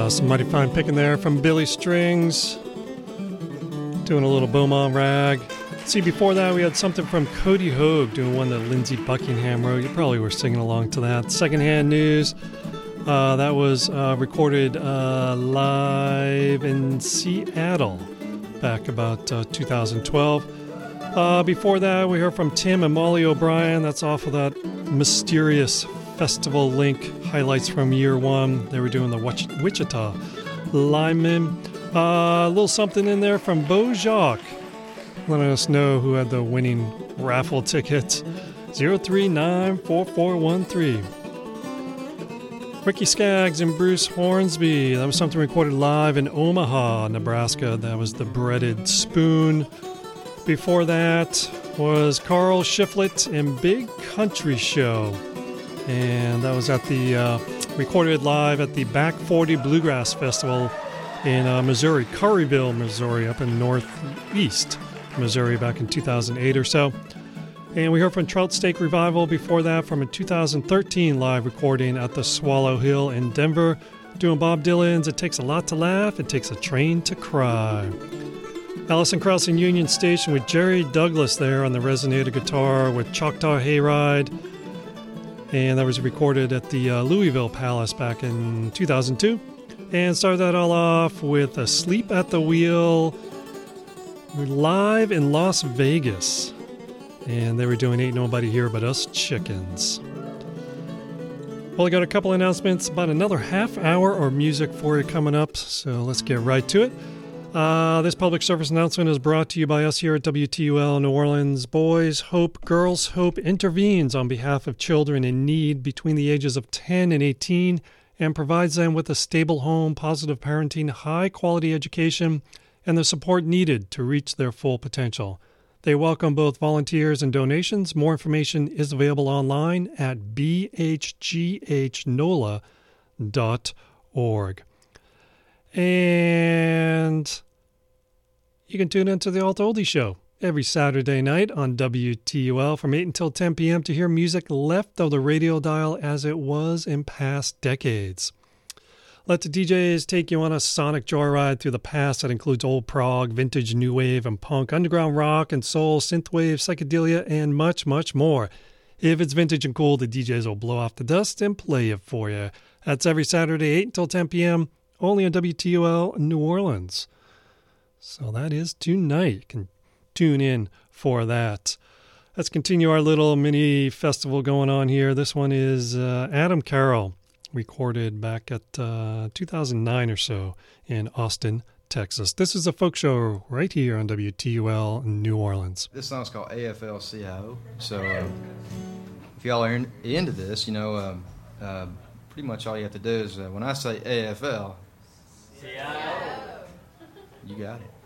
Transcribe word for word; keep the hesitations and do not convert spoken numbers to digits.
Some mighty fine picking there from Billy Strings. Doing a little Beaumont Rag. See, before that we had something from Cody Hogue doing one that Lindsey Buckingham wrote. You probably were singing along to that. Secondhand News. Uh, that was uh, recorded uh, live in Seattle back about uh, two thousand twelve. Uh, before that, we heard from Tim and Molly O'Brien. That's off of that mysterious festival link, highlights from year one. They were doing the Wichita Linemen. Uh, a little something in there from Beau Jacques, letting us know who had the winning raffle ticket. zero three nine four four one three. Ricky Skaggs and Bruce Hornsby. That was something recorded live in Omaha, Nebraska. That was the Breaded Spoon. Before that was Carl Shiflett and Big Country Show. And that was at the, uh, recorded live at the Back forty Bluegrass Festival in uh, Missouri, Curryville, Missouri, up in northeast Missouri back in two thousand eight or so. And we heard from Trout Steak Revival before that from a two thousand thirteen live recording at the Swallow Hill in Denver, doing Bob Dylan's It Takes a Lot to Laugh, It Takes a Train to Cry. Alison Krauss and Union Station with Jerry Douglas there on the resonator guitar with Choctaw Hayride. And that was recorded at the uh, Louisville Palace back in two thousand two. And started that all off with Asleep at the Wheel live in Las Vegas. And they were doing Ain't Nobody Here But Us Chickens. Well, I got a couple announcements, about another half hour of music for you coming up, so let's get right to it. Uh, this public service announcement is brought to you by us here at W T U L New Orleans. Boys Hope, Girls Hope intervenes on behalf of children in need between the ages of ten and eighteen and provides them with a stable home, positive parenting, high-quality education, and the support needed to reach their full potential. They welcome both volunteers and donations. More information is available online at b h g h n o l a dot org. And you can tune into the Alt Oldie Show every Saturday night on W T U L from eight until ten p.m. to hear music left of the radio dial as it was in past decades. Let the D Js take you on a sonic joyride through the past that includes old prog, vintage new wave and punk, underground rock and soul, synthwave, psychedelia, and much, much more. If it's vintage and cool, the D Js will blow off the dust and play it for you. That's every Saturday, eight until ten p.m., only on W T U L New Orleans. So that is tonight. You can tune in for that. Let's continue our little mini festival going on here. This one is uh, Adam Carroll, recorded back at uh, two thousand nine or so in Austin, Texas. This is a folk show right here on W T U L New Orleans. This song's called A F L C I O. So uh, if y'all are in, into this, you know, um, uh, pretty much all you have to do is uh, when I say A F L, C I O. You got it.